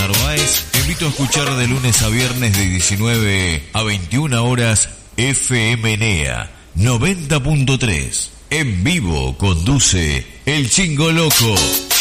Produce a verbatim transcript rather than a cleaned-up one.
Narváez, te invito a escuchar de lunes a viernes de diecinueve a veintiuna horas F M N E A noventa punto tres. En vivo conduce El Chingo Loco.